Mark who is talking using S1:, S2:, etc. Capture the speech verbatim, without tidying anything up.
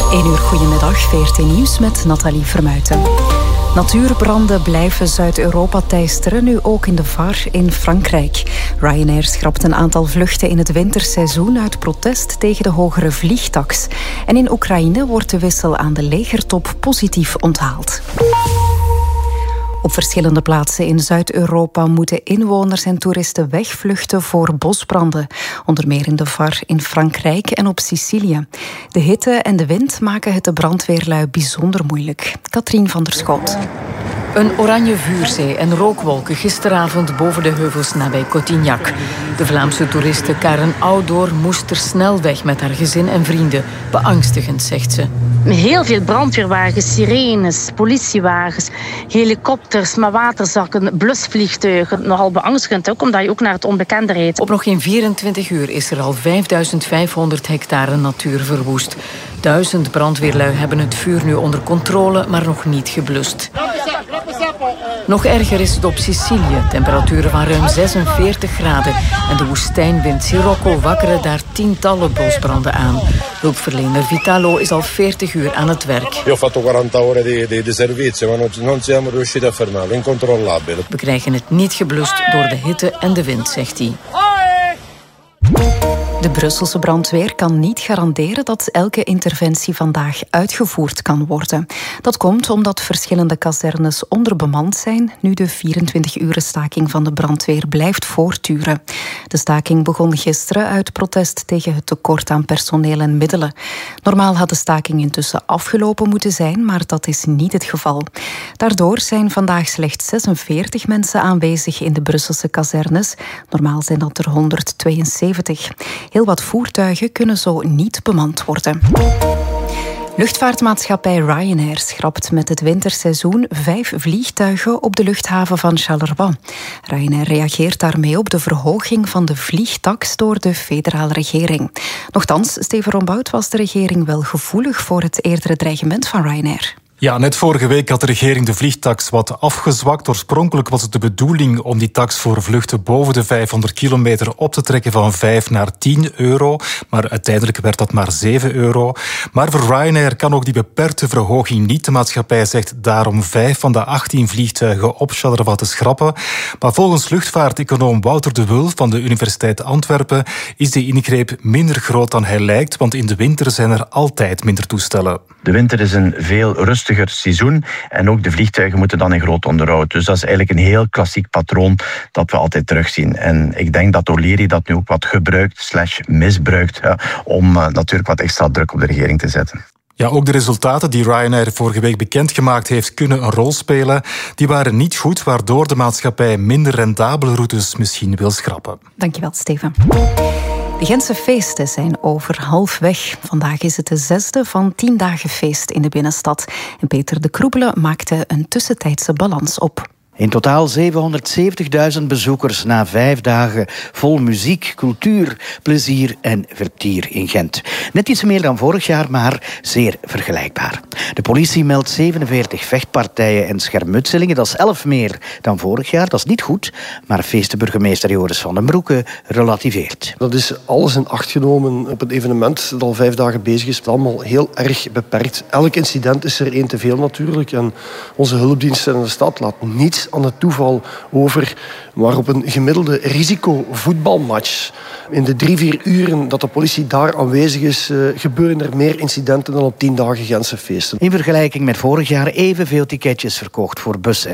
S1: één uur goedemiddag, V R T Nieuws met Nathalie Vermuijten. Natuurbranden blijven Zuid-Europa teisteren, nu ook in de V A R in Frankrijk. Ryanair schrapt een aantal vluchten in het winterseizoen uit protest tegen de hogere vliegtaks. En in Oekraïne wordt de wissel aan de legertop positief onthaald. Op verschillende plaatsen in Zuid-Europa moeten inwoners en toeristen wegvluchten voor bosbranden. Onder meer in de V A R in Frankrijk en op Sicilië. De hitte en de wind maken het de brandweerlui bijzonder moeilijk. Katrien van der Schoot.
S2: Een oranje vuurzee en rookwolken gisteravond boven de heuvels nabij Cotignac. De Vlaamse toeriste Karen Oudoor moest er snel weg met haar gezin en vrienden. Beangstigend, zegt ze.
S3: Heel veel brandweerwagens, sirenes, politiewagens, helikopters, maar waterzakken, blusvliegtuigen. Nogal beangstigend ook, omdat je ook naar het onbekende rijdt.
S2: Op nog geen vierentwintig uur is er al vijfduizend vijfhonderd hectare natuur verwoest. Duizend brandweerlui hebben het vuur nu onder controle, maar nog niet geblust. Nog erger is het op Sicilië. Temperaturen van ruim zesenveertig graden. En de woestijnwind Sirocco wakkeren daar tientallen bosbranden aan. Hulpverlener Vitalo is al veertig uur aan het werk.
S4: Ik heb quaranta ore di, di, di servizio, maar non siamo riusciti a fermarlo. Incontrollabile.
S2: We krijgen het niet geblust door de hitte en de wind, zegt hij.
S1: De Brusselse brandweer kan niet garanderen dat elke interventie vandaag uitgevoerd kan worden. Dat komt omdat verschillende kazernes onderbemand zijn, nu de vierentwintig-uren staking van de brandweer blijft voortduren. De staking begon gisteren uit protest tegen het tekort aan personeel en middelen. Normaal had de staking intussen afgelopen moeten zijn, maar dat is niet het geval. Daardoor zijn vandaag slechts zesenveertig mensen aanwezig in de Brusselse kazernes. Normaal zijn dat er honderdtweeënzeventig. Heel wat voertuigen kunnen zo niet bemand worden. Luchtvaartmaatschappij Ryanair schrapt met het winterseizoen vijf vliegtuigen op de luchthaven van Charleroi. Ryanair reageert daarmee op de verhoging van de vliegtaks door de federale regering. Nochtans, Steven Rombout, was de regering wel gevoelig voor het eerdere dreigement van Ryanair.
S5: Ja, net vorige week had de regering de vliegtaks wat afgezwakt. Oorspronkelijk was het de bedoeling om die taks voor vluchten boven de vijfhonderd kilometer op te trekken van vijf naar tien euro. Maar uiteindelijk werd dat maar zeven euro. Maar voor Ryanair kan ook die beperkte verhoging niet. De maatschappij zegt daarom vijf van de achttien vliegtuigen op Charleroi te schrappen. Maar volgens luchtvaarteconoom Wouter de Wulf van de Universiteit Antwerpen is die ingreep minder groot dan hij lijkt, want in de winter zijn er altijd minder toestellen.
S6: De winter is een veel rustiger seizoen en ook de vliegtuigen moeten dan in groot onderhoud. Dus dat is eigenlijk een heel klassiek patroon dat we altijd terugzien. En ik denk dat O'Leary dat nu ook wat gebruikt slash misbruikt ja, om uh, natuurlijk wat extra druk op de regering te zetten.
S5: Ja, ook de resultaten die Ryanair vorige week bekendgemaakt heeft kunnen een rol spelen. Die waren niet goed, waardoor de maatschappij minder rendabele routes misschien wil schrappen.
S1: Dankjewel, Steven. De Gentse feesten zijn over halfweg. Vandaag is het de zesde van tien dagen feest in de binnenstad. En Peter de Kroebele maakte een tussentijdse balans op.
S7: In totaal zevenhonderdzeventigduizend bezoekers na vijf dagen vol muziek, cultuur, plezier en vertier in Gent. Net iets meer dan vorig jaar, maar zeer vergelijkbaar. De politie meldt zevenenveertig vechtpartijen en schermutselingen. Dat is elf meer dan vorig jaar. Dat is niet goed, maar feestenburgemeester Joris van den Broeke relativeert.
S8: Dat is alles in acht genomen op een evenement dat al vijf dagen bezig is. Het is allemaal heel erg beperkt. Elk incident is er één te veel natuurlijk. En onze hulpdiensten in de stad laten niets aan het toeval over, maar op een gemiddelde risicovoetbalmatch in de drie, vier uren dat de politie daar aanwezig is, uh, gebeuren er meer incidenten dan op tien dagen Gentse feesten.
S7: In vergelijking met vorig jaar evenveel ticketjes verkocht voor bus-